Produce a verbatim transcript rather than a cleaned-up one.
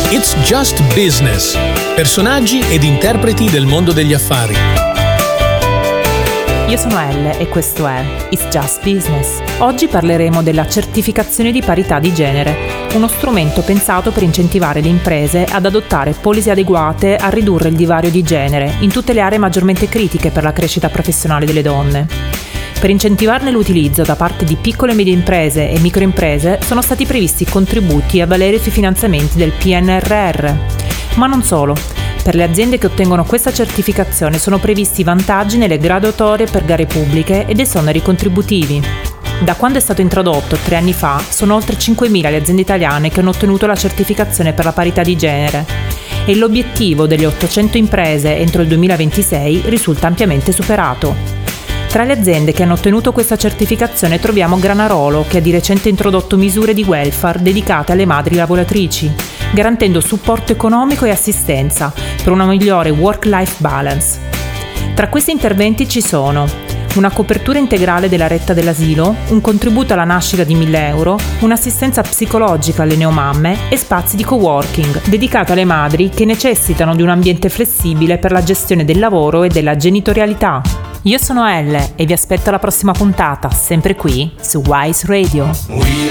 It's Just Business. Personaggi ed interpreti del mondo degli affari. Io sono Elle e questo è It's Just Business. Oggi parleremo della certificazione di parità di genere, uno strumento pensato per incentivare le imprese ad adottare policy adeguate a ridurre il divario di genere in tutte le aree maggiormente critiche per la crescita professionale delle donne. Per incentivarne l'utilizzo da parte di piccole e medie imprese e microimprese sono stati previsti contributi a valere sui finanziamenti del P N R R. Ma non solo. Per le aziende che ottengono questa certificazione sono previsti vantaggi nelle graduatorie per gare pubbliche ed esoneri contributivi. Da quando è stato introdotto, tre anni fa, sono oltre cinquemila le aziende italiane che hanno ottenuto la certificazione per la parità di genere e l'obiettivo delle ottocento imprese entro il duemilaventisei risulta ampiamente superato. Tra le aziende che hanno ottenuto questa certificazione troviamo Granarolo, che ha di recente introdotto misure di welfare dedicate alle madri lavoratrici, garantendo supporto economico e assistenza per una migliore work-life balance. Tra questi interventi ci sono una copertura integrale della retta dell'asilo, un contributo alla nascita di mille euro, un'assistenza psicologica alle neomamme e spazi di coworking dedicati alle madri che necessitano di un ambiente flessibile per la gestione del lavoro e della genitorialità. Io sono Elle e vi aspetto alla prossima puntata, sempre qui su Wise Radio.